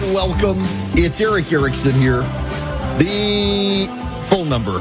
welcome. It's Eric Erickson here. The phone number,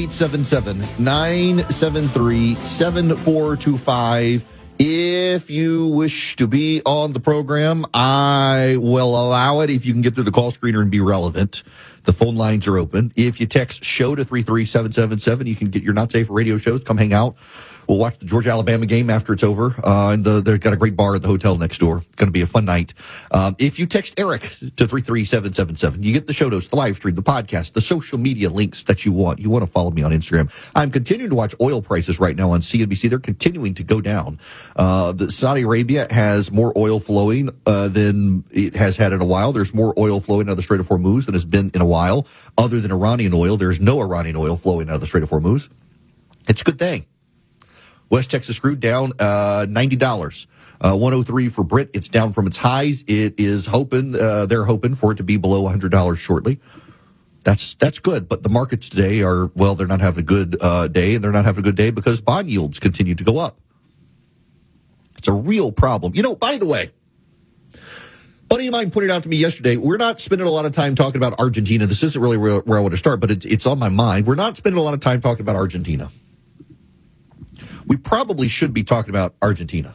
877-973-7425. If you wish to be on the program, I will allow it if you can get through the call screener and be relevant. The phone lines are open. If you text SHOW to 33777, you can get your Not Safe for Radio shows. Come hang out. We'll watch the Georgia-Alabama game after it's over. And they've got a great bar at the hotel next door. It's going to be a fun night. If you text Eric to 33777, you get the show notes, the live stream, the podcast, the social media links that you want. You want to follow me on Instagram. I'm continuing to watch oil prices right now on CNBC. They're continuing to go down. Saudi Arabia has more oil flowing than it has had in a while. There's more oil flowing out of the Strait of Hormuz than has been in a while. Other than Iranian oil, there's no Iranian oil flowing out of the Strait of Hormuz. It's a good thing. West Texas crude down $90. 103 for Brent. It's down from its highs. It is hoping they're hoping for it to be below $100 shortly. That's good. But the markets today are, well, they're not having a good day, and they're not having a good day because bond yields continue to go up. It's a real problem. You know, by the way, buddy of mine pointed out to me yesterday, we're not spending a lot of time talking about Argentina. This isn't really where I want to start, but it's on my mind. We're not spending a lot of time talking about Argentina. We probably should be talking about Argentina.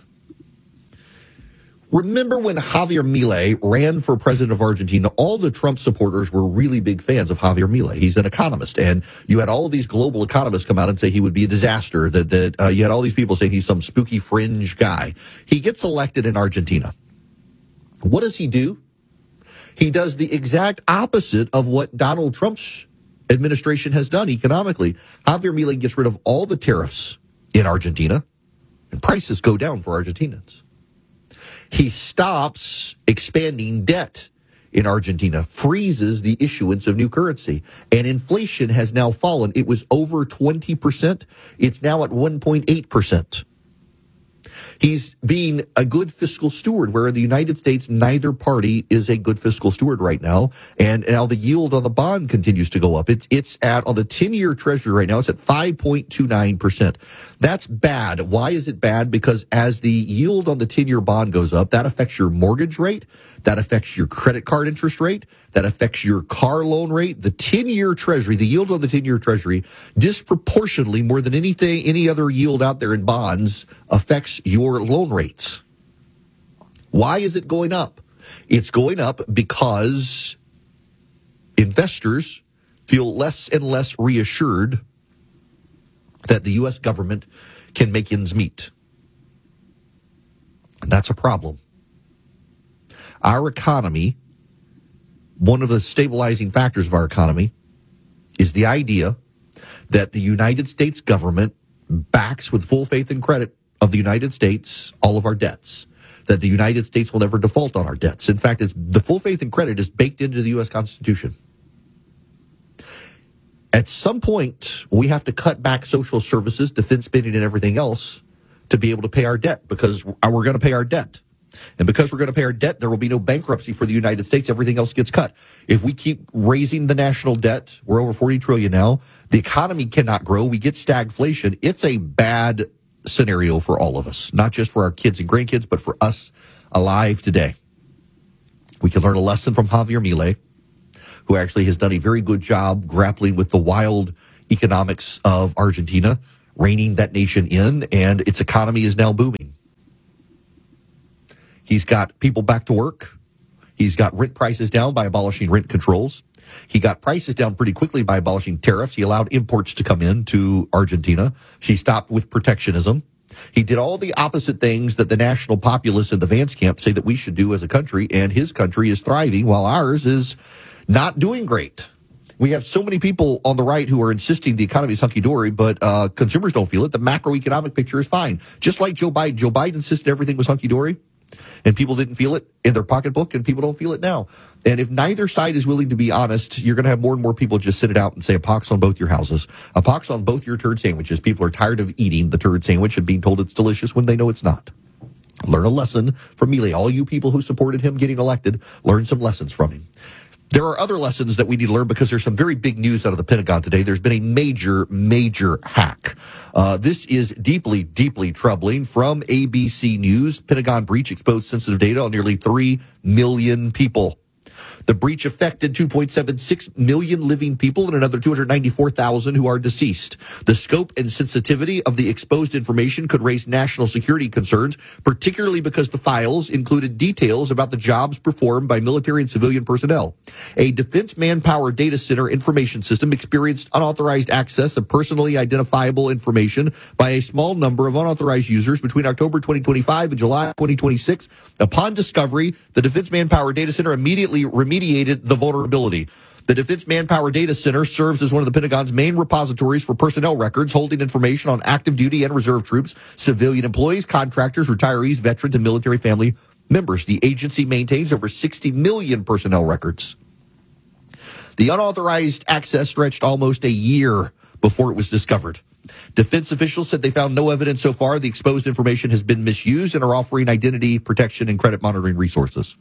Remember when Javier Milei ran for president of Argentina, all the Trump supporters were really big fans of Javier Milei. He's an economist, and you had all of these global economists come out and say he would be a disaster, that you had all these people saying he's some spooky fringe guy. He gets elected in Argentina. What does he do? He does the exact opposite of what Donald Trump's administration has done economically. Javier Milei gets rid of all the tariffs in Argentina, and prices go down for Argentinians. He stops expanding debt in Argentina, freezes the issuance of new currency, and inflation has now fallen. It was over 20%. It's now at 1.8%. He's being a good fiscal steward, where in the United States, neither party is a good fiscal steward right now. And now the yield on the bond continues to go up. It's at, on the 10-year treasury right now, it's at 5.29%. That's bad. Why is it bad? Because as the yield on the 10-year bond goes up, that affects your mortgage rate, that affects your credit card interest rate, that affects your car loan rate. The 10-year treasury, the yield on the 10-year treasury, disproportionately more than any other yield out there in bonds, affects your loan rates. Why is it going up? It's going up because investors feel less and less reassured that the U.S. government can make ends meet. And that's a problem. Our economy, one of the stabilizing factors of our economy, is the idea that the United States government backs with full faith and credit of the United States all of our debts, that the United States will never default on our debts. In fact, the full faith and credit is baked into the U.S. Constitution. At some point, we have to cut back social services, defense spending, and everything else to be able to pay our debt, because we're going to pay our debt. And because we're going to pay our debt, there will be no bankruptcy for the United States. Everything else gets cut. If we keep raising the national debt, we're over $40 trillion now. The economy cannot grow. We get stagflation. It's a bad scenario for all of us, not just for our kids and grandkids, but for us alive today. We can learn a lesson from Javier Milei, who actually has done a very good job grappling with the wild economics of Argentina, reining that nation in, and its economy is now booming. He's got people back to work. He's got rent prices down by abolishing rent controls. He got prices down pretty quickly by abolishing tariffs. He allowed imports to come in to Argentina. He stopped with protectionism. He did all the opposite things that the national populists in the Vance camp say that we should do as a country, and his country is thriving while ours is not doing great. We have so many people on the right who are insisting the economy is hunky-dory, but consumers don't feel it. The macroeconomic picture is fine. Just like Joe Biden. Joe Biden insisted everything was hunky-dory, and people didn't feel it in their pocketbook, and people don't feel it now. And if neither side is willing to be honest, you're going to have more and more people just sit it out and say a pox on both your houses, a pox on both your turd sandwiches. People are tired of eating the turd sandwich and being told it's delicious when they know it's not. Learn a lesson from Milei. All you people who supported him getting elected, learn some lessons from him. There are other lessons that we need to learn because there's some very big news out of the Pentagon today. There's been a major hack. This is deeply, deeply troubling. From ABC News, Pentagon breach exposed sensitive data on nearly 3 million people. The breach affected 2.76 million living people and another 294,000 who are deceased. The scope and sensitivity of the exposed information could raise national security concerns, particularly because the files included details about the jobs performed by military and civilian personnel. A defense manpower data center information system experienced unauthorized access of personally identifiable information by a small number of unauthorized users between October 2025 and July 2026. Upon discovery, the Defense Manpower Data Center immediately remediated the vulnerability. The Defense Manpower Data Center serves as one of the Pentagon's main repositories for personnel records, holding information on active duty and reserve troops, civilian employees, contractors, retirees, veterans, and military family members. The agency maintains over 60 million personnel records. The unauthorized access stretched almost a year before it was discovered. Defense officials said they found no evidence so far the exposed information has been misused and are offering identity protection and credit monitoring resources.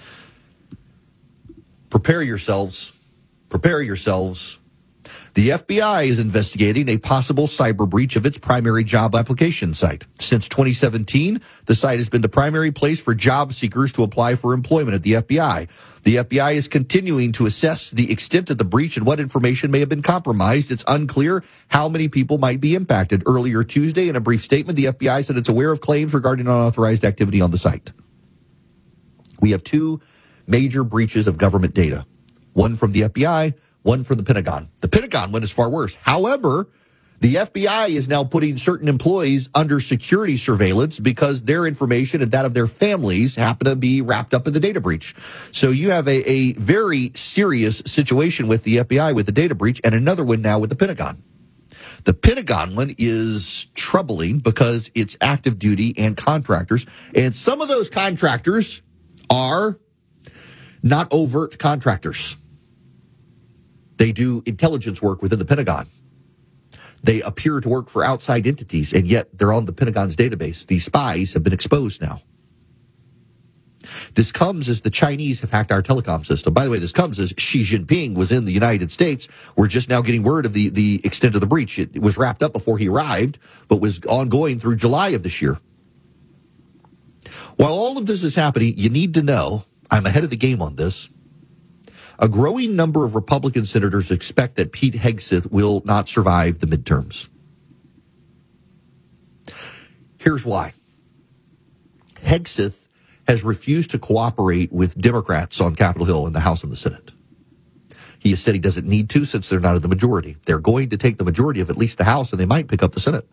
Prepare yourselves. Prepare yourselves. The FBI is investigating a possible cyber breach of its primary job application site. Since 2017, the site has been the primary place for job seekers to apply for employment at the FBI. The FBI is continuing to assess the extent of the breach and what information may have been compromised. It's unclear how many people might be impacted. Earlier Tuesday, in a brief statement, the FBI said it's aware of claims regarding unauthorized activity on the site. We have two major breaches of government data, one from the FBI, one from the Pentagon. The Pentagon one is far worse. However, the FBI is now putting certain employees under security surveillance because their information and that of their families happen to be wrapped up in the data breach. So you have a very serious situation with the FBI with the data breach, and another one now with the Pentagon. The Pentagon one is troubling because it's active duty and contractors, and some of those contractors are not overt contractors. They do intelligence work within the Pentagon. They appear to work for outside entities, and yet they're on the Pentagon's database. These spies have been exposed now. This comes as the Chinese have hacked our telecom system. By the way, this comes as Xi Jinping was in the United States. We're just now getting word of the extent of the breach. It was wrapped up before he arrived, but was ongoing through July of this year. While all of this is happening, you need to know, I'm ahead of the game on this, a growing number of Republican senators expect that Pete Hegseth will not survive the midterms. Here's why. Hegseth has refused to cooperate with Democrats on Capitol Hill in the House and the Senate. He has said he doesn't need to since they're not in the majority. They're going to take the majority of at least the House, and they might pick up the Senate.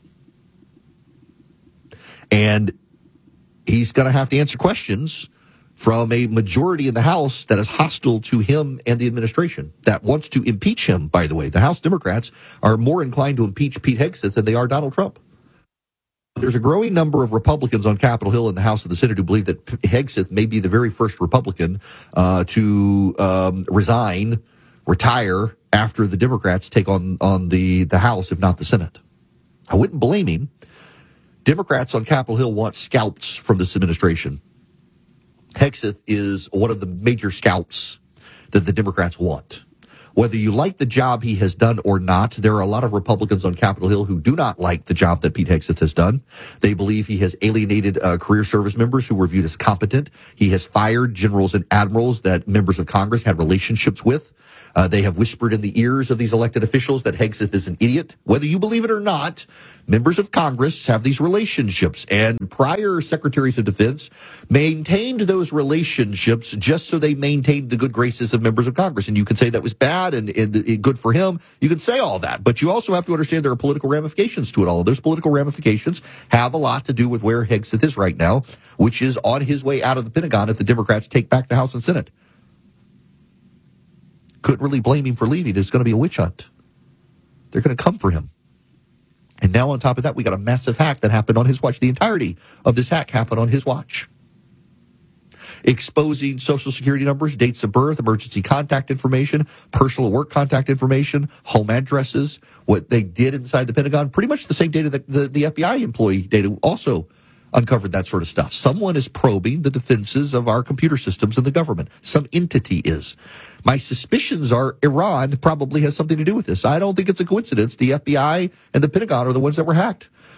And he's going to have to answer questions from a majority in the House that is hostile to him and the administration, that wants to impeach him, by the way. The House Democrats are more inclined to impeach Pete Hegseth than they are Donald Trump. There's a growing number of Republicans on Capitol Hill in the House and the Senate who believe that Hegseth may be the very first Republican to retire after the Democrats take on the House, if not the Senate. I wouldn't blame him. Democrats on Capitol Hill want scalps from this administration. Hegseth is one of the major scalps that the Democrats want. Whether you like the job he has done or not, there are a lot of Republicans on Capitol Hill who do not like the job that Pete Hegseth has done. They believe he has alienated career service members who were viewed as competent. He has fired generals and admirals that members of Congress had relationships with. They have whispered in the ears of these elected officials that Hegseth is an idiot. Whether you believe it or not, members of Congress have these relationships, and prior secretaries of defense maintained those relationships just so they maintained the good graces of members of Congress. And you can say that was bad and good for him. You can say all that, but you also have to understand there are political ramifications to it all. Those political ramifications have a lot to do with where Hegseth is right now, which is on his way out of the Pentagon if the Democrats take back the House and Senate. Couldn't really blame him for leaving. It's going to be a witch hunt. They're going to come for him. And now on top of that, we got a massive hack that happened on his watch. The entirety of this hack happened on his watch. Exposing Social Security numbers, dates of birth, emergency contact information, personal work contact information, home addresses, what they did inside the Pentagon, pretty much the same data that the FBI employee data also uncovered that sort of stuff. Someone is probing the defenses of our computer systems in the government. Some entity is. My suspicions are Iran probably has something to do with this. I don't think it's a coincidence. The FBI and the Pentagon are the ones that were hacked.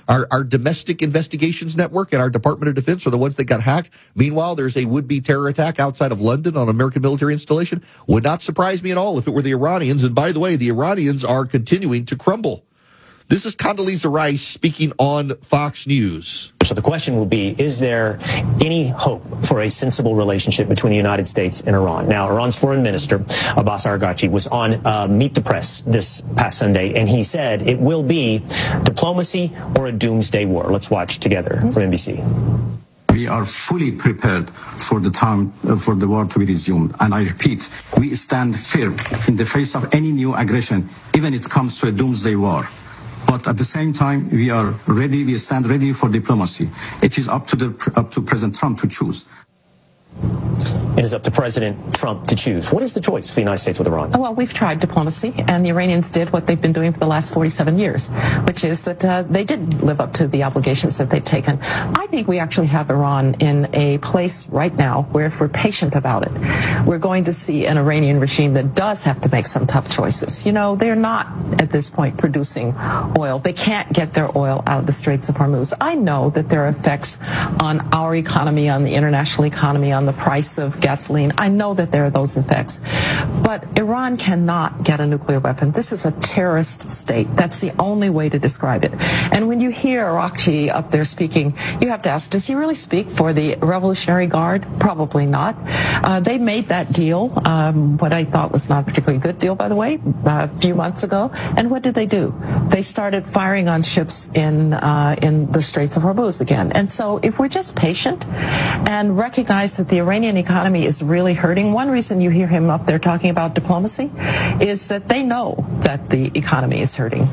Our domestic investigations network and our Department of Defense are the ones that got hacked. Meanwhile, there's a would-be terror attack outside of London on an American military installation. Would not surprise me at all if it were the Iranians. And by the way, the Iranians are continuing to crumble. This is Condoleezza Rice speaking on Fox News. So the question will be, is there any hope for a sensible relationship between the United States and Iran? Now, Iran's foreign minister, Abbas Araghchi, was on Meet the Press this past Sunday, and he said it will be diplomacy or a doomsday war. Let's watch together from NBC. We are fully prepared for the time for the war to be resumed. And I repeat, we stand firm in the face of any new aggression, even if it comes to a doomsday war. But at the same time, we are ready. We stand ready for diplomacy. It is up to President Trump to choose. It is up to President Trump to choose. What is the choice for the United States with Iran? Well, we've tried diplomacy, and the Iranians did what they've been doing for the last 47 years, which is that they did live up to the obligations that they've taken. I think we actually have Iran in a place right now where if we're patient about it, we're going to see an Iranian regime that does have to make some tough choices. You know, they're not at this point producing oil. They can't get their oil out of the Straits of Hormuz. I know that there are effects on our economy, on the international economy, on the price of gasoline. I know that there are those effects. But Iran cannot get a nuclear weapon. This is a terrorist state. That's the only way to describe it. And when you hear Araghchi up there speaking, you have to ask, does he really speak for the Revolutionary Guard? Probably not. They made that deal, what I thought was not a particularly good deal, by the way, a few months ago. And what did they do? They started firing on ships in the Straits of Hormuz again. And so if we're just patient and recognize that the Iranian economy is really hurting. One reason you hear him up there talking about diplomacy is that they know that the economy is hurting.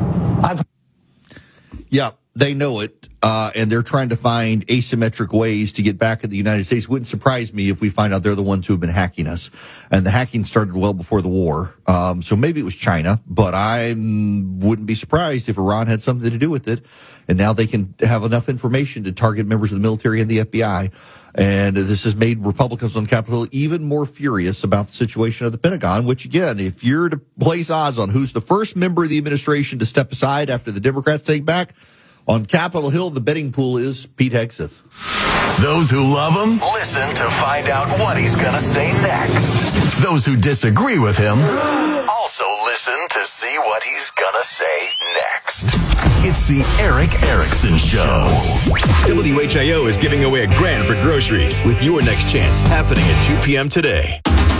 Yeah, they know it, and they're trying to find asymmetric ways to get back at the United States. Wouldn't surprise me if we find out they're the ones who have been hacking us. And the hacking started well before the war. So maybe it was China, but I wouldn't be surprised if Iran had something to do with it. And now they can have enough information to target members of the military and the FBI. And this has made Republicans on Capitol Hill even more furious about the situation of the Pentagon, which, again, if you're to place odds on who's the first member of the administration to step aside after the Democrats take back, on Capitol Hill, the betting pool is Pete Hegseth. Those who love him, listen to find out what he's going to say next. Those who disagree with him, also listen to see what he's going to say next. It's the Erick Erickson Show. WHIO is giving away $1,000 for groceries with your next chance happening at 2 p.m. today.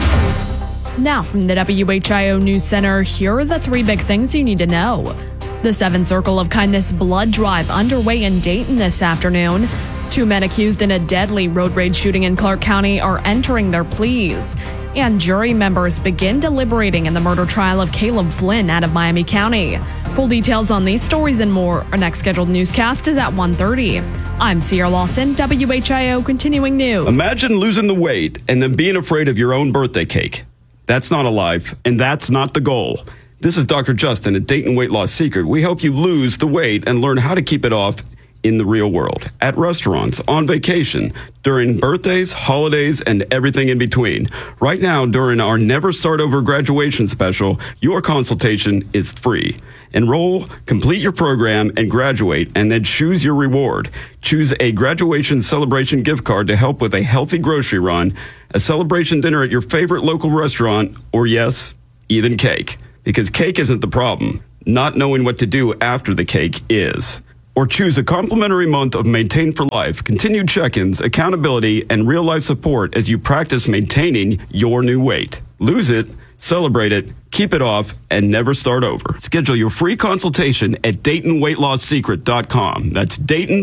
Now from the WHIO News Center, here are the 3 big things you need to know. The 7 Circle of Kindness blood drive underway in Dayton this afternoon. 2 men accused in a deadly road rage shooting in Clark County are entering their pleas. And jury members begin deliberating in the murder trial of Caleb Flynn out of Miami County. Full details on these stories and more. Our next scheduled newscast is at 1:30. I'm Sierra Lawson, WHIO Continuing News. Imagine losing the weight and then being afraid of your own birthday cake. That's not a life, and that's not the goal. This is Dr. Justin at Dayton Weight Loss Secret. We help you lose the weight and learn how to keep it off in the real world, at restaurants, on vacation, during birthdays, holidays, and everything in between. Right now, during our Never Start Over graduation special, your consultation is free. Enroll, complete your program, and graduate, and then choose your reward. Choose a graduation celebration gift card to help with a healthy grocery run, a celebration dinner at your favorite local restaurant, or yes, even cake. Because cake isn't the problem. Not knowing what to do after the cake is. Or choose a complimentary month of Maintain for Life, continued check-ins, accountability, and real-life support as you practice maintaining your new weight. Lose it, celebrate it, keep it off, and never start over. Schedule your free consultation at DaytonWeightLossSecret.com. That's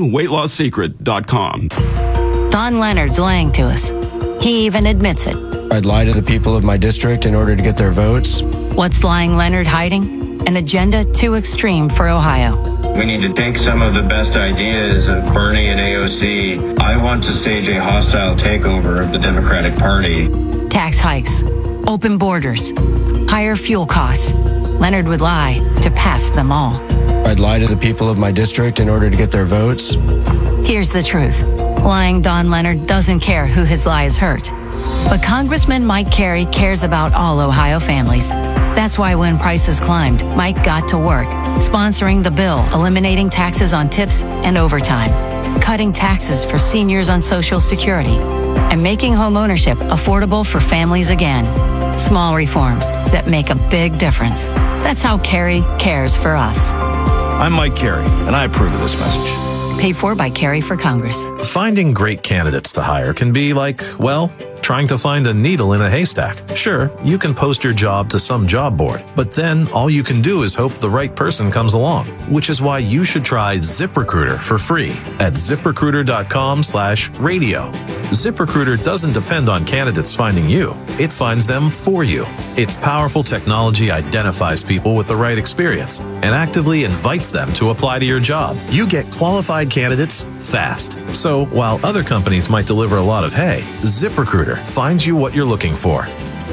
DaytonWeightLossSecret.com. Don Leonard's lying to us. He even admits it. I'd lie to the people of my district in order to get their votes. What's lying Leonard hiding? An agenda too extreme for Ohio. We need to take some of the best ideas of Bernie and AOC. I want to stage a hostile takeover of the Democratic Party. Tax hikes, open borders, higher fuel costs. Leonard would lie to pass them all. I'd lie to the people of my district in order to get their votes. Here's the truth. Lying Don Leonard doesn't care who his lies hurt. But Congressman Mike Carey cares about all Ohio families. That's why when prices climbed, Mike got to work, sponsoring the bill, eliminating taxes on tips and overtime, cutting taxes for seniors on Social Security, and making home ownership affordable for families again. Small reforms that make a big difference. That's how Kerry cares for us. I'm Mike Kerry, and I approve of this message. Paid for by Kerry for Congress. Finding great candidates to hire can be like, well, trying to find a needle in a haystack. Sure, you can post your job to some job board, but then all you can do is hope the right person comes along, which is why you should try ZipRecruiter for free at ZipRecruiter.com/radio. ZipRecruiter doesn't depend on candidates finding you. It finds them for you. Its powerful technology identifies people with the right experience and actively invites them to apply to your job. You get qualified candidates fast. So while other companies might deliver a lot of hay, ZipRecruiter finds you what you're looking for.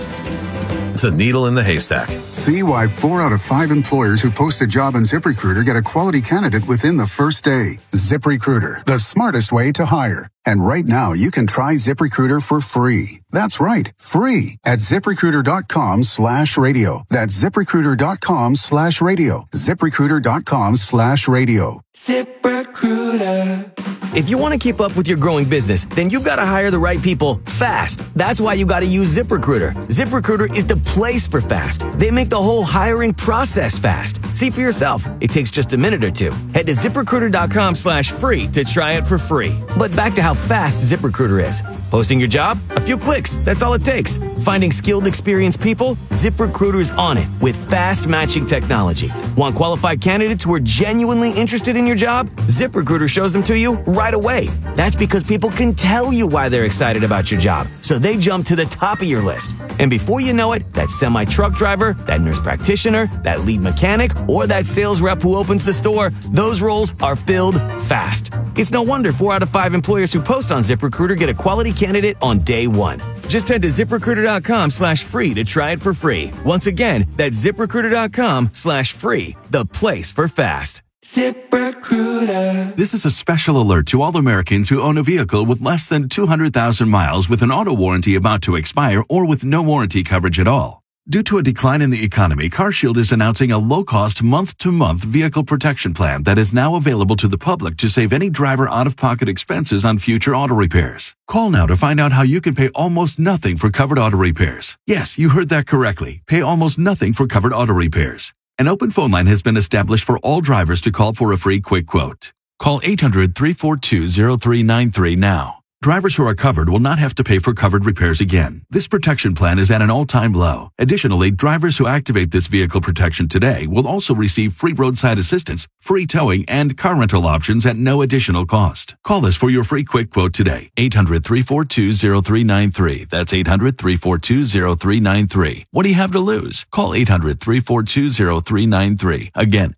The needle in the haystack. See why 4 out of 5 employers who post a job on ZipRecruiter get a quality candidate within the first day. ZipRecruiter, the smartest way to hire. And right now, you can try ZipRecruiter for free. That's right, free at ZipRecruiter.com/radio. That's ZipRecruiter.com/radio. ZipRecruiter.com/radio. ZipRecruiter. If you want to keep up with your growing business, then you've got to hire the right people fast. That's why you got to use ZipRecruiter. ZipRecruiter is the place for fast. They make the whole hiring process fast. See for yourself. It takes just a minute or two. Head to ZipRecruiter.com/free to try it for free. But back to how fast ZipRecruiter is. Posting your job? A few clicks. That's all it takes. Finding skilled, experienced people? ZipRecruiter's on it with fast matching technology. Want qualified candidates who are genuinely interested in your job? ZipRecruiter shows them to you right away. That's because people can tell you why they're excited about your job, so they jump to the top of your list. And before you know it, that semi-truck driver, that nurse practitioner, that lead mechanic, or that sales rep who opens the store, those roles are filled fast. It's no wonder 4 out of 5 employers who post on ZipRecruiter get a quality candidate on day one. Just head to ZipRecruiter.com/free to try it for free. Once again, that's ZipRecruiter.com/free, the place for fast. ZipRecruiter. This is a special alert to all Americans who own a vehicle with less than 200,000 miles with an auto warranty about to expire or with no warranty coverage at all. Due to a decline in the economy, CarShield is announcing a low-cost month-to-month vehicle protection plan that is now available to the public to save any driver out-of-pocket expenses on future auto repairs. Call now to find out how you can pay almost nothing for covered auto repairs. Yes, you heard that correctly. Pay almost nothing for covered auto repairs. An open phone line has been established for all drivers to call for a free quick quote. Call 800-342-0393 now. Drivers who are covered will not have to pay for covered repairs again. This protection plan is at an all-time low. Additionally, drivers who activate this vehicle protection today will also receive free roadside assistance, free towing, and car rental options at no additional cost. Call us for your free quick quote today. 800-342-0393. That's 800-342-0393. What do you have to lose? Call 800-342-0393. Again,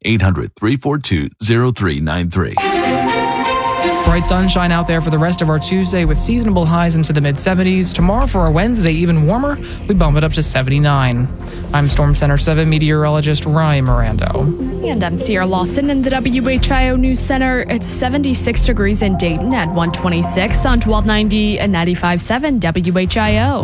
800-342-0393. Bright sunshine out there for the rest of our Tuesday with seasonable highs into the mid-70s. Tomorrow for our Wednesday, even warmer, we bump it up to 79. I'm Storm Center 7 meteorologist Ryan Mirando. And I'm Sierra Lawson in the WHIO News Center. It's 76 degrees in Dayton at 126 on 1290 and 95.7 WHIO.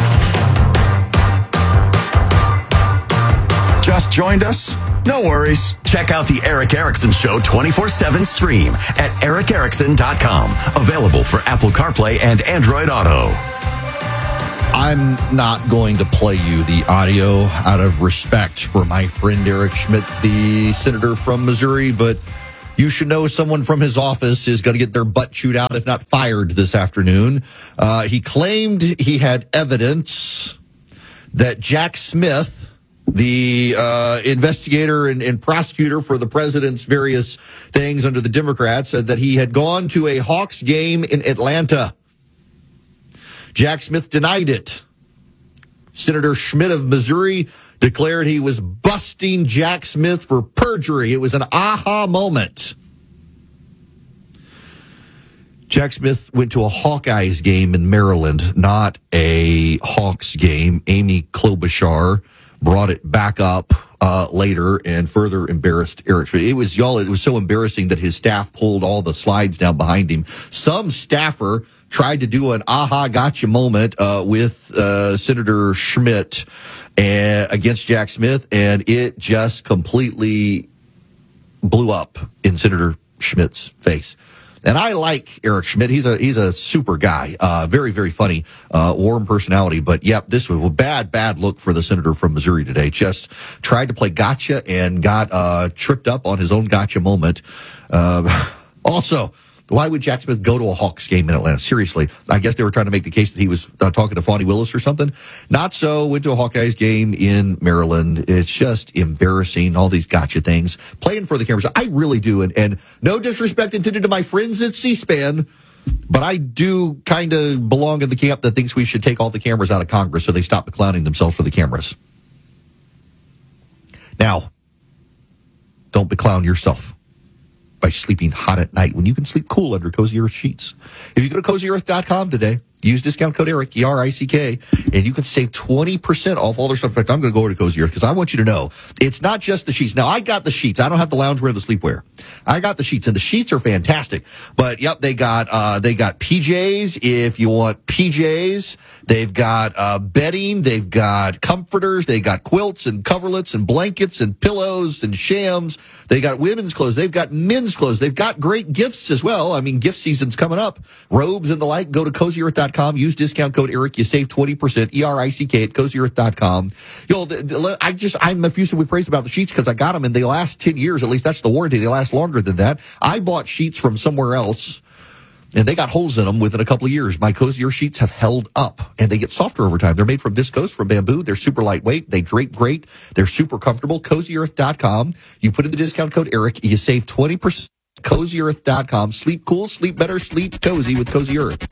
Just joined us? No worries. Check out the Eric Erickson Show 24/7 stream at ericerickson.com. Available for Apple CarPlay and Android Auto. I'm not going to play you the audio out of respect for my friend Eric Schmidt, the senator from Missouri, but you should know someone from his office is going to get their butt chewed out, if not fired, this afternoon. He claimed he had evidence that Jack Smith, the investigator and prosecutor for the president's various things under the Democrats, said that he had gone to a Hawks game in Atlanta. Jack Smith denied it. Senator Schmidt of Missouri declared he was busting Jack Smith for perjury. It was an aha moment. Jack Smith went to a Hawkeyes game in Maryland, not a Hawks game. Amy Klobuchar brought it back up later and further embarrassed Eric Schmidt. It was so embarrassing that his staff pulled all the slides down behind him. Some staffer tried to do an aha gotcha moment with Senator Schmidt against Jack Smith, and it just completely blew up in Senator Schmidt's face. And I like Eric Schmidt. He's a super guy. Very, very funny, warm personality. But yep, this was a bad look for the senator from Missouri today. Just tried to play gotcha and got tripped up on his own gotcha moment. Also, why would Jack Smith go to a Hawks game in Atlanta? Seriously. I guess they were trying to make the case that he was talking to Fonnie Willis or something. Not so. Went to a Hawkeyes game in Maryland. It's just embarrassing, all these gotcha things. Playing for the cameras. I really do. And no disrespect intended to my friends at C-SPAN, but I do kind of belong in the camp that thinks we should take all the cameras out of Congress so they stop clowning themselves for the cameras. Now, don't beclown yourself by sleeping hot at night when you can sleep cool under Cozy Earth sheets. If you go to CozyEarth.com today, use discount code ERIC, E-R-I-C-K, and you can save 20% off all their stuff. In fact, I'm going to go over to Cozy Earth because I want you to know it's not just the sheets. Now, I got the sheets. I don't have the loungewear or the sleepwear. I got the sheets, and the sheets are fantastic. But, yep, they got PJs if you want PJs. They've got bedding. They've got comforters. They got quilts and coverlets and blankets and pillows and shams. They got women's clothes. They've got men's clothes. They've got great gifts as well. I mean, gift season's coming up. Robes and the like. Go to CozyEarth.com. Use discount code ERIC. You save 20%. E-R-I-C-K at CozyEarth.com. I'm effusive with praise about the sheets because I got them and they last 10 years. At least that's the warranty. They last longer than that. I bought sheets from somewhere else, and they got holes in them within a couple of years. My Cozy Earth sheets have held up, and they get softer over time. They're made from viscose, from bamboo. They're super lightweight. They drape great. They're super comfortable. CozyEarth.com. You put in the discount code ERIC. You save 20%. CozyEarth.com. Sleep cool, sleep better, sleep cozy with Cozy Earth.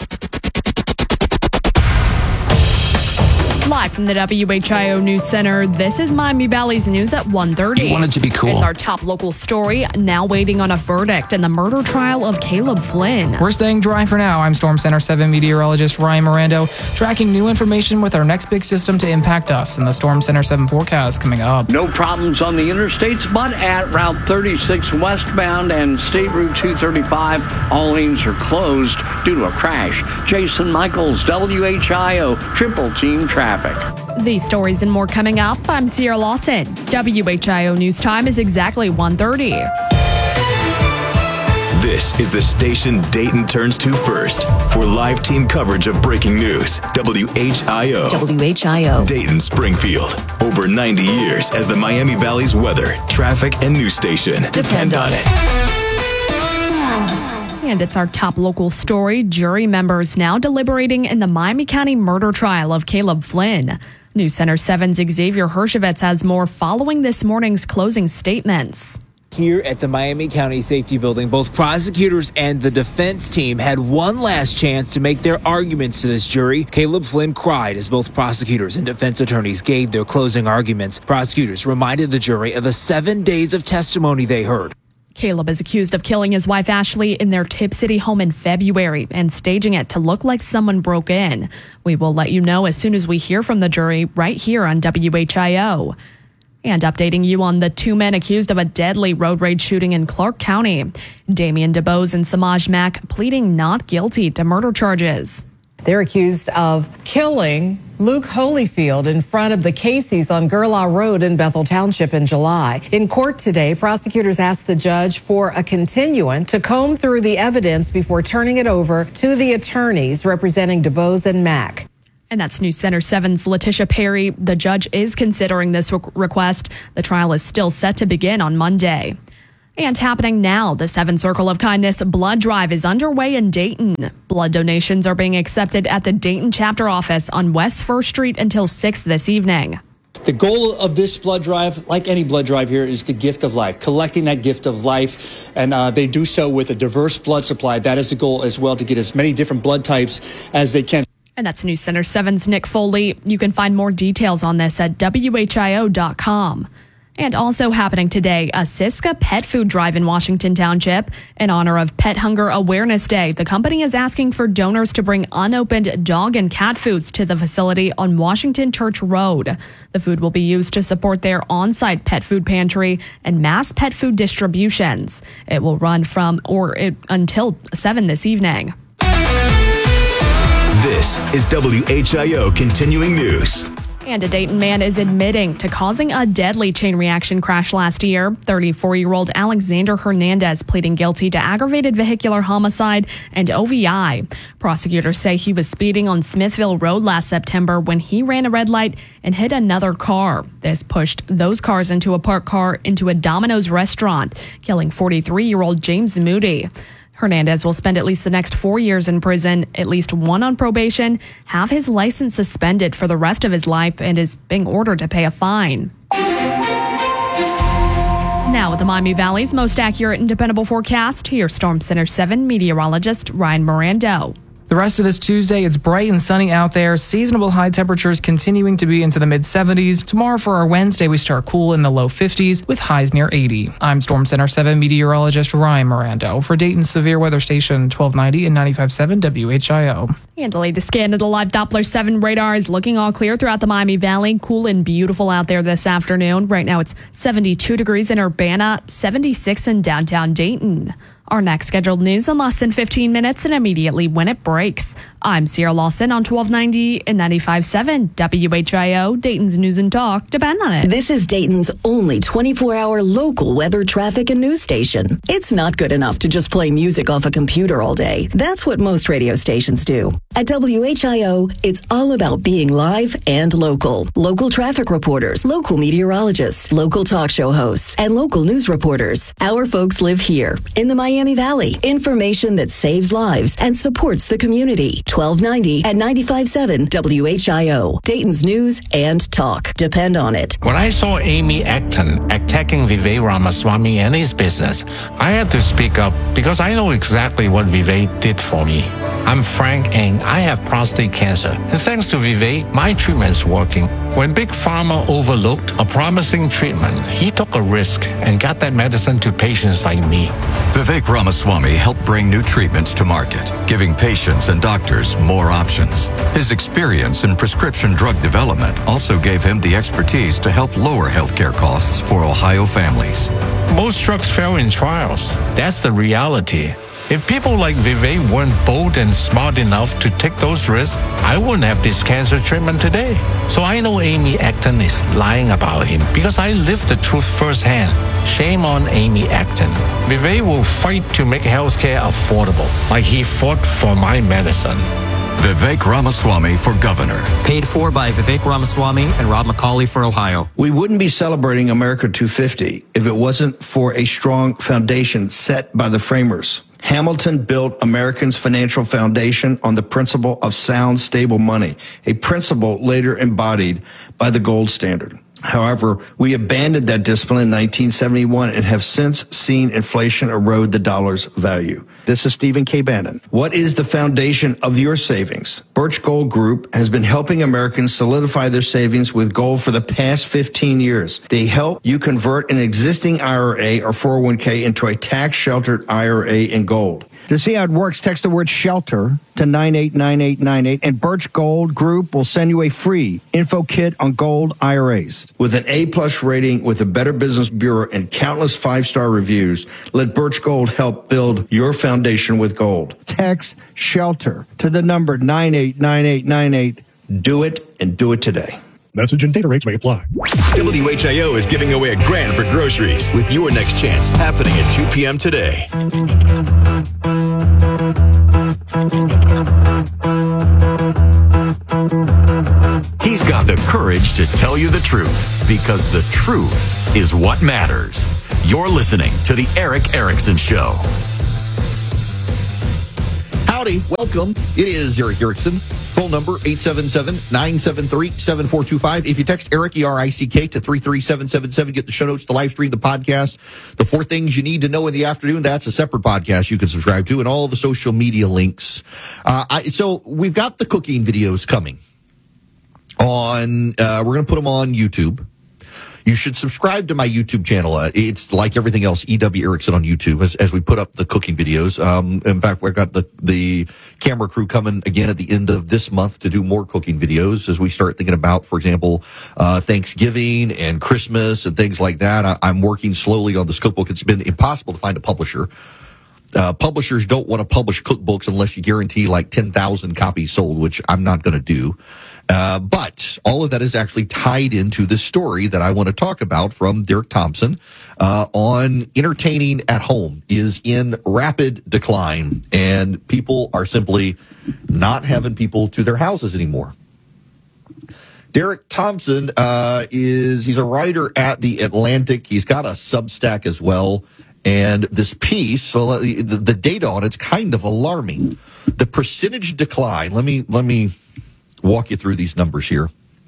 Live from the WHIO News Center, this is Miami Valley's news at 1:30. You want it to be cool. It's our top local story, now waiting on a verdict in the murder trial of Caleb Flynn. We're staying dry for now. I'm Storm Center 7 meteorologist Ryan Mirando, tracking new information with our next big system to impact us in the Storm Center 7 forecast coming up. No problems on the interstates, but at Route 36 westbound and State Route 235, all lanes are closed due to a crash. Jason Michaels, WHIO, Triple Team Traffic. These stories and more coming up. I'm Sierra Lawson. WHIO News Time is exactly 1:30. This is the station Dayton turns to first for live team coverage of breaking news. WHIO. WHIO. Dayton Springfield. Over 90 years as the Miami Valley's weather, traffic, and news station. Depend on it. And it's our top local story. Jury members now deliberating in the Miami County murder trial of Caleb Flynn. News Center 7's Xavier Hershovitz has more following this morning's closing statements. Here at the Miami County Safety Building, both prosecutors and the defense team had one last chance to make their arguments to this jury. Caleb Flynn cried as both prosecutors and defense attorneys gave their closing arguments. Prosecutors reminded the jury of the 7 days of testimony they heard. Caleb is accused of killing his wife Ashley in their Tip City home in February and staging it to look like someone broke in. We will let you know as soon as we hear from the jury right here on WHIO. And updating you on the two men accused of a deadly road rage shooting in Clark County. Damian DeBose and Samaj Mack pleading not guilty to murder charges. They're accused of killing Luke Holyfield in front of the Casey's on Gerlaw Road in Bethel Township in July. In court today, prosecutors asked the judge for a continuance to comb through the evidence before turning it over to the attorneys representing DeBose and Mack. And that's News Center 7's Letitia Perry. The judge is considering this request. The trial is still set to begin on Monday. And happening now, the 7 Circle of Kindness blood drive is underway in Dayton. Blood donations are being accepted at the Dayton chapter office on West 1st Street until 6 this evening. The goal of this blood drive, like any blood drive here, is the gift of life, collecting that gift of life. And they do so with a diverse blood supply. That is the goal as well, to get as many different blood types as they can. And that's News Center 7's Nick Foley. You can find more details on this at WHIO.com. And also happening today, a Siska pet food drive in Washington Township. In honor of Pet Hunger Awareness Day, the company is asking for donors to bring unopened dog and cat foods to the facility on Washington Church Road. The food will be used to support their on-site pet food pantry and mass pet food distributions. It will run until 7 this evening. This is WHIO Continuing News. And a Dayton man is admitting to causing a deadly chain reaction crash last year. 34-year-old Alexander Hernandez pleading guilty to aggravated vehicular homicide and OVI. Prosecutors say he was speeding on Smithville Road last September when he ran a red light and hit another car. This pushed those cars into a parked car into a Domino's restaurant, killing 43-year-old James Moody. Hernandez will spend at least the next 4 years in prison, at least 1 on probation, have his license suspended for the rest of his life, and is being ordered to pay a fine. Now with the Miami Valley's most accurate and dependable forecast, here's Storm Center 7 meteorologist Ryan Mirando. The rest of this Tuesday, it's bright and sunny out there. Seasonable high temperatures continuing to be into the mid-70s. Tomorrow for our Wednesday, we start cool in the low 50s with highs near 80. I'm Storm Center 7 meteorologist Ryan Mirando for Dayton's Severe Weather Station 1290 and 95.7 WHIO. And the latest scan of the live Doppler 7 radar is looking all clear throughout the Miami Valley. Cool and beautiful out there this afternoon. Right now it's 72 degrees in Urbana, 76 in downtown Dayton. Our next scheduled news in less than 15 minutes and immediately when it breaks. I'm Sierra Lawson on 1290 and 95.7 WHIO, Dayton's News and Talk. Depend on it. This is Dayton's only 24-hour local weather, traffic, and news station. It's not good enough to just play music off a computer all day. That's what most radio stations do. At WHIO, it's all about being live and local. Local traffic reporters, local meteorologists, local talk show hosts, and local news reporters. Our folks live here in the Miami Valley. Information that saves lives and supports the community. 1290 and 95.7 WHIO. Dayton's News and Talk. Depend on it. When I saw Amy Acton attacking Vivek Ramaswamy and his business, I had to speak up because I know exactly what Vivek did for me. I'm Frank and I have prostate cancer. And thanks to Vivek, my treatment's working. When Big Pharma overlooked a promising treatment, he took a risk and got that medicine to patients like me. Vivek Ramaswamy helped bring new treatments to market, giving patients and doctors more options. His experience in prescription drug development also gave him the expertise to help lower healthcare costs for Ohio families. Most drugs fail in trials. That's the reality. If people like Vivek weren't bold and smart enough to take those risks, I wouldn't have this cancer treatment today. So I know Amy Acton is lying about him because I lived the truth firsthand. Shame on Amy Acton. Vivek will fight to make healthcare affordable, like he fought for my medicine. Vivek Ramaswamy for governor. Paid for by Vivek Ramaswamy and Rob McCauley for Ohio. We wouldn't be celebrating America 250 if it wasn't for a strong foundation set by the framers. Hamilton built Americans' financial foundation on the principle of sound, stable money, a principle later embodied by the gold standard. However, we abandoned that discipline in 1971 and have since seen inflation erode the dollar's value. This is Stephen K. Bannon. What is the foundation of your savings? Birch Gold Group has been helping Americans solidify their savings with gold for the past 15 years. They help you convert an existing IRA or 401k into a tax-sheltered IRA in gold. To see how it works, text the word SHELTER to 989898, and Birch Gold Group will send you a free info kit on gold IRAs. With an A-plus rating with the Better Business Bureau and countless five-star reviews, let Birch Gold help build your foundation with gold. Text SHELTER to the number 989898. Do it, and do it today. Message and data rates may apply. WHIO is giving away $1,000 for groceries with your next chance happening at 2 p.m. today. He's got the courage to tell you the truth because the truth is what matters. You're listening to The Erick Erickson Show. Howdy, welcome. It is Erick Erickson. Phone number 877-973-7425. If you text Eric, E-R-I-C-K, to 33777, get the show notes, the live stream, the podcast, the 4 things you need to know in the afternoon. That's a separate podcast you can subscribe to, and all the social media links. So we've got the cooking videos coming on. We're going to put them on YouTube. You should subscribe to my YouTube channel. It's like everything else, E.W. Erickson on YouTube, as we put up the cooking videos. In fact, we've got the camera crew coming again at the end of this month to do more cooking videos as we start thinking about, for example, Thanksgiving and Christmas and things like that. I'm working slowly on this cookbook. It's been impossible to find a publisher. Publishers don't want to publish cookbooks unless you guarantee like 10,000 copies sold, which I'm not going to do. But all of that is actually tied into the story that I want to talk about from Derek Thompson on entertaining at home is in rapid decline, and people are simply not having people to their houses anymore. Derek Thompson he's a writer at The Atlantic. He's got a Substack as well. And this piece, so the data on it's kind of alarming. The percentage decline, let me walk you through these numbers here.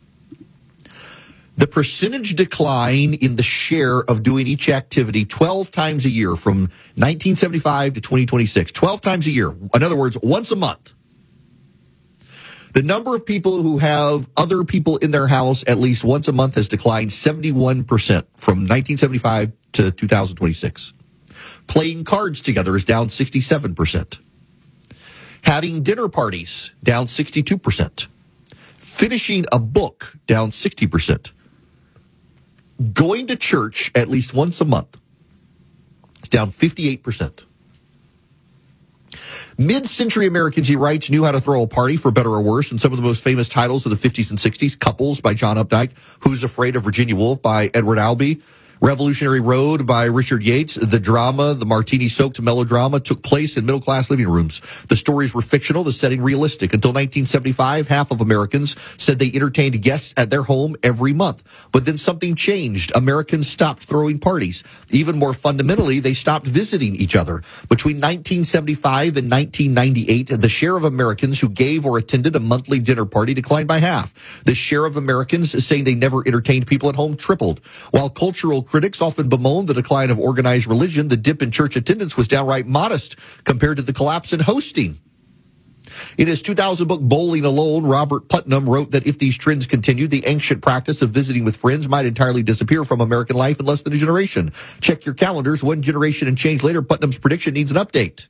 The percentage decline in the share of doing each activity 12 times a year from 1975 to 2026, 12 times a year. In other words, once a month. The number of people who have other people in their house at least once a month has declined 71% from 1975 to 2026. Playing cards together is down 67%. Having dinner parties, down 62%. Finishing a book, down 60%. Going to church at least once a month, down 58%. Mid-century Americans, he writes, knew how to throw a party for better or worse, and some of the most famous titles of the 50s and 60s, Couples by John Updike, Who's Afraid of Virginia Woolf by Edward Albee, Revolutionary Road by Richard Yates. The drama, the martini-soaked melodrama, took place in middle-class living rooms. The stories were fictional, the setting realistic. Until 1975, half of Americans said they entertained guests at their home every month. But then something changed. Americans stopped throwing parties. Even more fundamentally, they stopped visiting each other. Between 1975 and 1998, the share of Americans who gave or attended a monthly dinner party declined by half. The share of Americans saying they never entertained people at home tripled. While cultural critics often bemoan the decline of organized religion, the dip in church attendance was downright modest compared to the collapse in hosting. In his 2000 book, Bowling Alone, Robert Putnam wrote that if these trends continue, the ancient practice of visiting with friends might entirely disappear from American life in less than a generation. Check your calendars. One generation and change later, Putnam's prediction needs an update.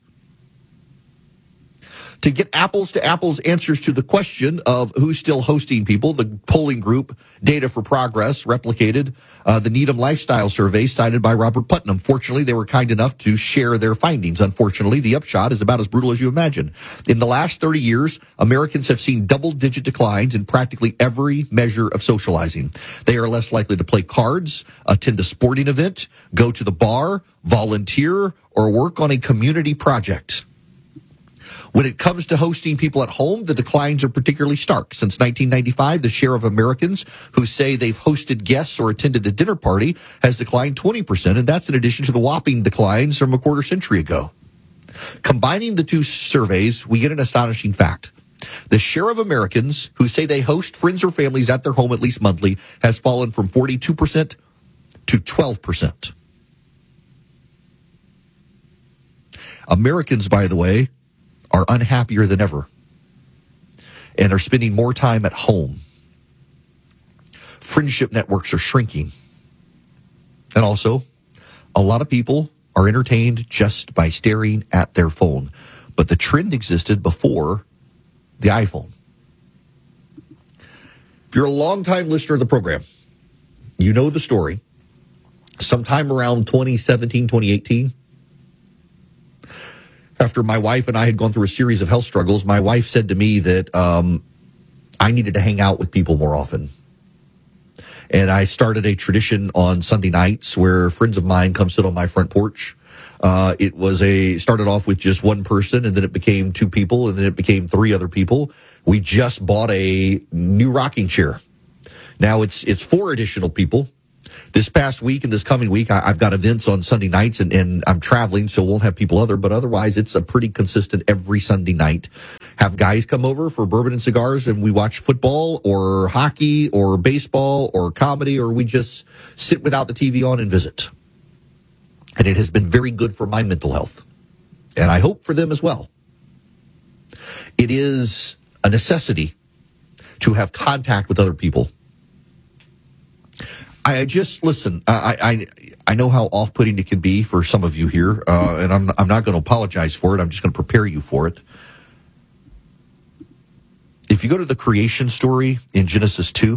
To get apples-to-apples answers to the question of who's still hosting people, the polling group Data for Progress replicated the Needham Lifestyle Survey cited by Robert Putnam. Fortunately, they were kind enough to share their findings. Unfortunately, the upshot is about as brutal as you imagine. In the last 30 years, Americans have seen double-digit declines in practically every measure of socializing. They are less likely to play cards, attend a sporting event, go to the bar, volunteer, or work on a community project. When it comes to hosting people at home, the declines are particularly stark. Since 1995, the share of Americans who say they've hosted guests or attended a dinner party has declined 20%, and that's in addition to the whopping declines from a quarter century ago. Combining the two surveys, we get an astonishing fact. The share of Americans who say they host friends or families at their home at least monthly has fallen from 42% to 12%. Americans, by the way, are unhappier than ever and are spending more time at home. Friendship networks are shrinking. And also, a lot of people are entertained just by staring at their phone. But the trend existed before the iPhone. If you're a longtime listener of the program, you know the story. Sometime around 2017, 2018, after my wife and I had gone through a series of health struggles, my wife said to me that I needed to hang out with people more often. And I started a tradition on Sunday nights where friends of mine come sit on my front porch. It started off with just one person, and then it became two people, and then it became three other people. We just bought a new rocking chair. Now it's four additional people. This past week and this coming week, I've got events on Sunday nights, and I'm traveling, so won't have people but otherwise it's a pretty consistent every Sunday night. Have guys come over for bourbon and cigars, and we watch football or hockey or baseball or comedy, or we just sit without the TV on and visit. And it has been very good for my mental health, and I hope for them as well. It is a necessity to have contact with other people. I know how off-putting it can be for some of you here, and I'm not going to apologize for it. I'm just going to prepare you for it. If you go to the creation story in Genesis 2,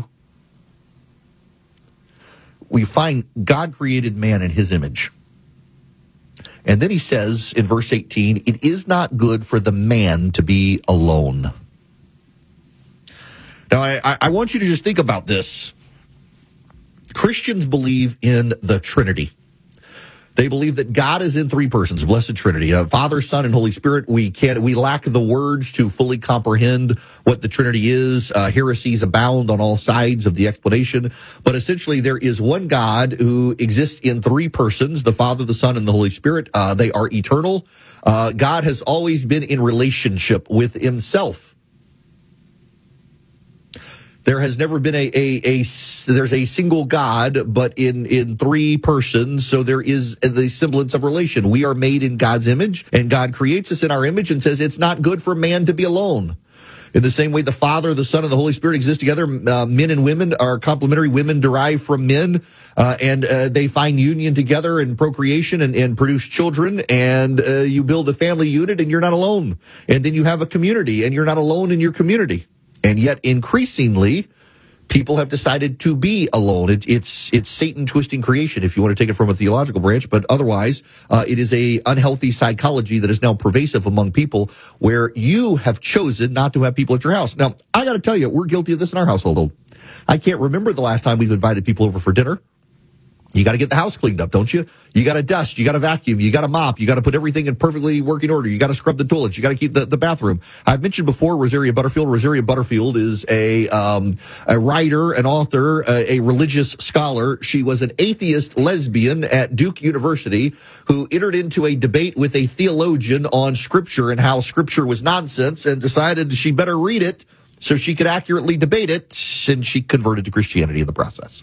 we find God created man in his image. And then he says in verse 18, it is not good for the man to be alone. Now, I want you to just think about this. Christians believe in the Trinity. They believe that God is in three persons, blessed Trinity, Father, Son, and Holy Spirit. We lack the words to fully comprehend what the Trinity is. Heresies abound on all sides of the explanation. But essentially, there is one God who exists in three persons, the Father, the Son, and the Holy Spirit. They are eternal. God has always been in relationship with himself. There has never been there's a single God, but in three persons, so there is the semblance of relation. We are made in God's image, and God creates us in our image and says it's not good for man to be alone. In the same way, the Father, the Son, and the Holy Spirit exist together. Men and women are complementary. Women derive from men, and they find union together in procreation and produce children, and you build a family unit, and you're not alone. And then you have a community, and you're not alone in your community. And yet, increasingly, people have decided to be alone. It's Satan twisting creation, if you want to take it from a theological branch. But otherwise, it is a unhealthy psychology that is now pervasive among people, where you have chosen not to have people at your house. Now, I got to tell you, we're guilty of this in our household. I can't remember the last time we've invited people over for dinner. You got to get the house cleaned up, don't you? You got to dust, you got to vacuum, you got to mop, you got to put everything in perfectly working order. You got to scrub the toilets, you got to keep the bathroom. I've mentioned before Rosaria Butterfield. Rosaria Butterfield is a writer, an author, a religious scholar. She was an atheist lesbian at Duke University who entered into a debate with a theologian on Scripture and how Scripture was nonsense, and decided she better read it so she could accurately debate it, and she converted to Christianity in the process.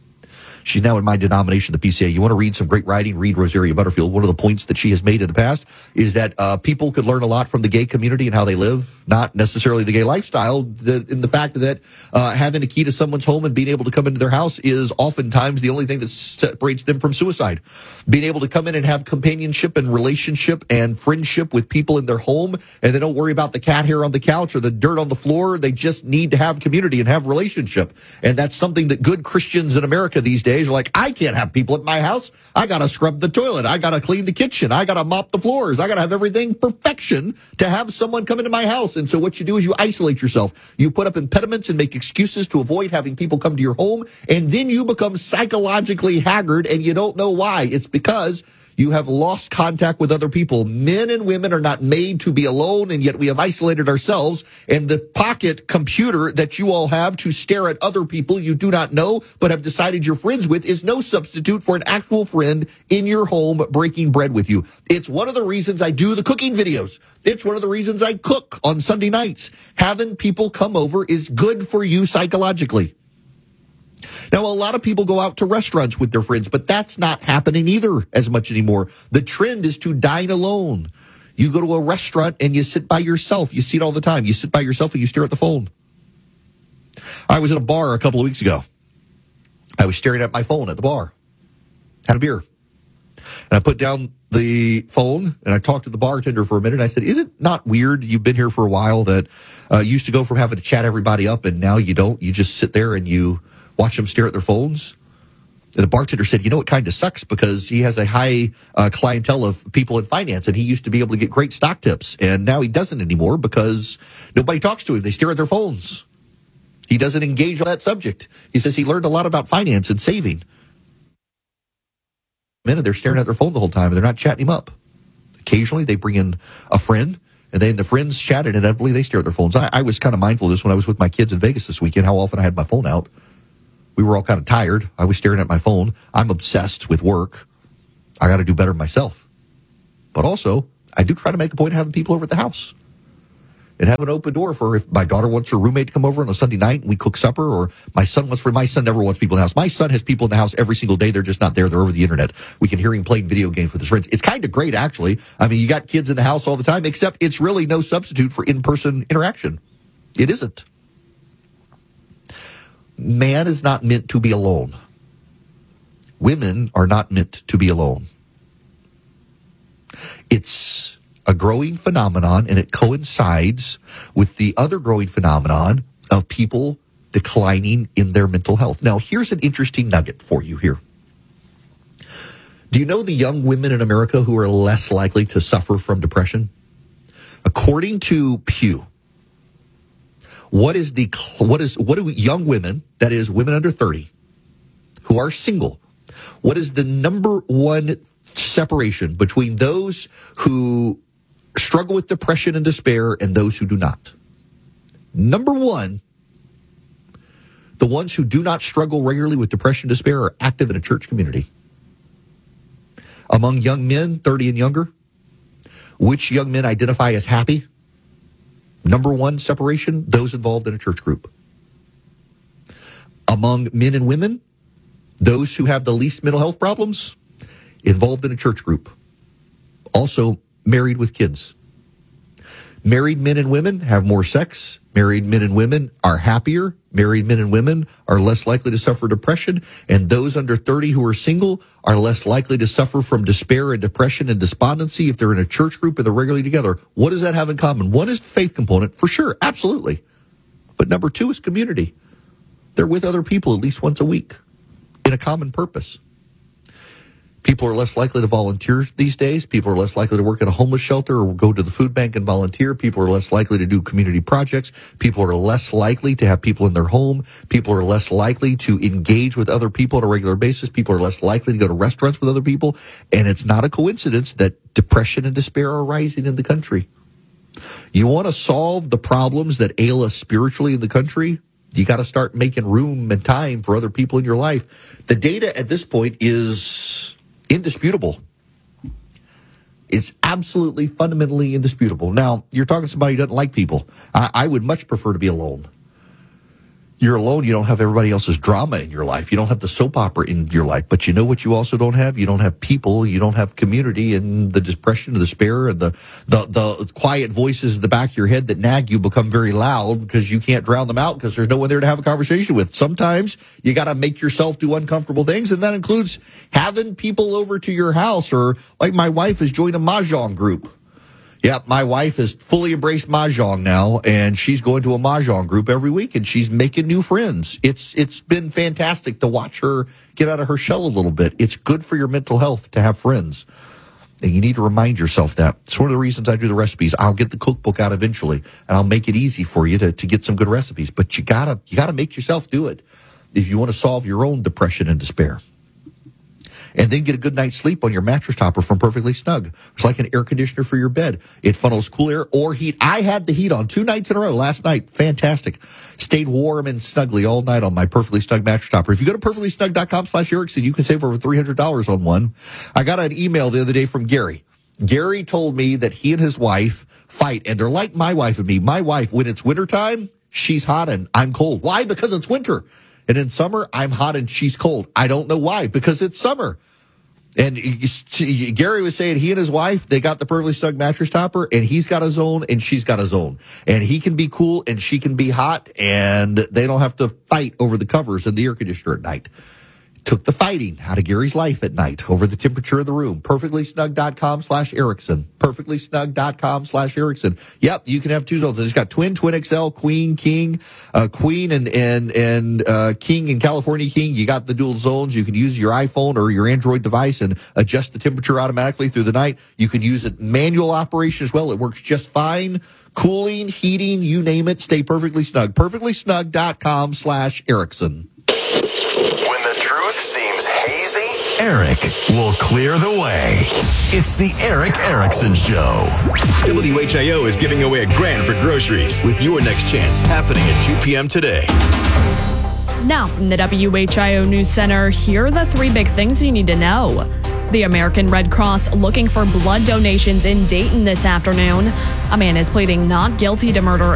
She's now in my denomination, the PCA. You want to read some great writing? Read Rosaria Butterfield. One of the points that she has made in the past is that people could learn a lot from the gay community and how they live, not necessarily the gay lifestyle. In the fact that having a key to someone's home and being able to come into their house is oftentimes the only thing that separates them from suicide. Being able to come in and have companionship and relationship and friendship with people in their home, and they don't worry about the cat hair on the couch or the dirt on the floor. They just need to have community and have relationship. And that's something that good Christians in America these days are like, I can't have people at my house. I got to scrub the toilet. I got to clean the kitchen. I got to mop the floors. I got to have everything perfection to have someone come into my house. And so what you do is you isolate yourself. You put up impediments and make excuses to avoid having people come to your home. And then you become psychologically haggard, and you don't know why. It's because you have lost contact with other people. Men and women are not made to be alone, and yet we have isolated ourselves. And the pocket computer that you all have to stare at other people you do not know but have decided you're friends with is no substitute for an actual friend in your home breaking bread with you. It's one of the reasons I do the cooking videos. It's one of the reasons I cook on Sunday nights. Having people come over is good for you psychologically. Now, a lot of people go out to restaurants with their friends, but that's not happening either as much anymore. The trend is to dine alone. You go to a restaurant and you sit by yourself. You see it all the time. You sit by yourself and you stare at the phone. I was at a bar a couple of weeks ago. I was staring at my phone at the bar. Had a beer. And I put down the phone and I talked to the bartender for a minute. I said, is it not weird, you've been here for a while, that you used to go from having to chat everybody up and now you don't? You just sit there and you watch them stare at their phones? And the bartender said, you know, it kind of sucks because he has a high clientele of people in finance, and he used to be able to get great stock tips, and now he doesn't anymore because nobody talks to him. They stare at their phones. He doesn't engage on that subject. He says he learned a lot about finance and saving. Men, they're staring at their phone the whole time, and they're not chatting him up. Occasionally, they bring in a friend, and then the friends chat, and inevitably they stare at their phones. I was kind of mindful of this when I was with my kids in Vegas this weekend, how often I had my phone out. We were all kind of tired. I was staring at my phone. I'm obsessed with work. I got to do better myself. But also, I do try to make a point of having people over at the house and have an open door for if my daughter wants her roommate to come over on a Sunday night and we cook supper, or my son never wants people in the house. My son has people in the house every single day. They're just not there. They're over the internet. We can hear him playing video games with his friends. It's kind of great, actually. I mean, you got kids in the house all the time, except it's really no substitute for in-person interaction. It isn't. Man is not meant to be alone. Women are not meant to be alone. It's a growing phenomenon, and it coincides with the other growing phenomenon of people declining in their mental health. Now, here's an interesting nugget for you here. Do you know the young women in America who are less likely to suffer from depression? According to Pew, What do young women, that is women under 30, who are single, what is the number one separation between those who struggle with depression and despair and those who do not? Number one, the ones who do not struggle regularly with depression and despair are active in a church community. Among young men, 30 and younger, which young men identify as happy? Number one separation, those involved in a church group. Among men and women, those who have the least mental health problems, involved in a church group. Also married with kids. Married men and women have more sex. Married men and women are happier. Married men and women are less likely to suffer depression. And those under 30 who are single are less likely to suffer from despair and depression and despondency if they're in a church group and they're regularly together. What does that have in common? One is the faith component, for sure, absolutely. But number two is community. They're with other people at least once a week in a common purpose. People are less likely to volunteer these days. People are less likely to work in a homeless shelter or go to the food bank and volunteer. People are less likely to do community projects. People are less likely to have people in their home. People are less likely to engage with other people on a regular basis. People are less likely to go to restaurants with other people. And it's not a coincidence that depression and despair are rising in the country. You want to solve the problems that ail us spiritually in the country? You got to start making room and time for other people in your life. The data at this point is indisputable. It's absolutely fundamentally indisputable. Now, you're talking to somebody who doesn't like people. I would much prefer to be alone. You're alone. You don't have everybody else's drama in your life. You don't have the soap opera in your life. But you know what you also don't have? You don't have people. You don't have community, and the depression, the despair, and the quiet voices in the back of your head that nag you become very loud because you can't drown them out because there's no one there to have a conversation with. Sometimes you got to make yourself do uncomfortable things, and that includes having people over to your house, or like my wife has joined a Mahjong group. Yeah, my wife has fully embraced Mahjong now, and she's going to a Mahjong group every week, and she's making new friends. It's been fantastic to watch her get out of her shell a little bit. It's good for your mental health to have friends. And you need to remind yourself that. It's one of the reasons I do the recipes. I'll get the cookbook out eventually, and I'll make it easy for you to get some good recipes. But you gotta make yourself do it if you want to solve your own depression and despair. And then get a good night's sleep on your mattress topper from Perfectly Snug. It's like an air conditioner for your bed. It funnels cool air or heat. I had the heat on 2 nights in a row last night. Fantastic. Stayed warm and snuggly all night on my Perfectly Snug mattress topper. If you go to perfectlysnug.com/Erickson, you can save over $300 on one. I got an email the other day from Gary. Gary told me that he and his wife fight, and they're like my wife and me. My wife, when it's wintertime, she's hot and I'm cold. Why? Because it's winter. And in summer, I'm hot and she's cold. I don't know why, because it's summer. And Gary was saying he and his wife, they got the Perfectly Snug mattress topper, and he's got his own and she's got his own. And he can be cool and she can be hot, and they don't have to fight over the covers and the air conditioner at night. Took the fighting out of Gary's life at night over the temperature of the room. Perfectlysnug.com/Erickson. Perfectlysnug.com/Erickson. Yep, you can have 2 zones. It's got twin XL, queen, king, queen and king in California king. You got the dual zones. You can use your iPhone or your Android device and adjust the temperature automatically through the night. You can use it manual operation as well. It works just fine. Cooling, heating, you name it. Stay perfectly snug. Perfectlysnug.com/Erickson. Seems hazy? Eric will clear the way. It's the Eric Erickson Show. WHIO is giving away $1,000 for groceries with your next chance happening at 2 p.m. today. Now from the WHIO News Center, here are the 3 big things you need to know. The American Red Cross looking for blood donations in Dayton this afternoon. A man is pleading not guilty to murder